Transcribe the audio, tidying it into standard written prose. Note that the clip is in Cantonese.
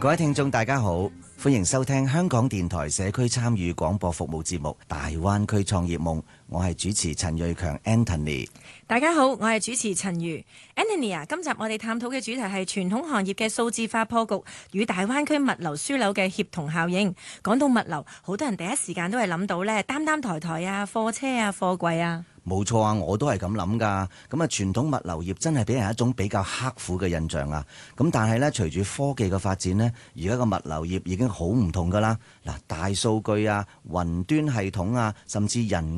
各位聽眾大家好，歡迎收聽香港電台社區參與廣播服務節目《大灣區創業夢》，我係主持陳銳強 Anthony。 大家好，我係主持陳瑜 Anthony 啊。今集我哋探討嘅主題係傳統行業嘅數字化破局與大灣區物流樞紐嘅協同效應。講到物流，好多人第一時間都係諗到呢擔抬抬啊、貨車啊、貨櫃啊。 冇錯啊，我都係咁諗噶。咁啊，傳統物流業真係俾人一種比較刻苦嘅印象啊。咁但係呢，隨住科技嘅發展呢，而家個物流業已經好唔同噶啦。嗱，大數據啊、雲端系統啊，甚至人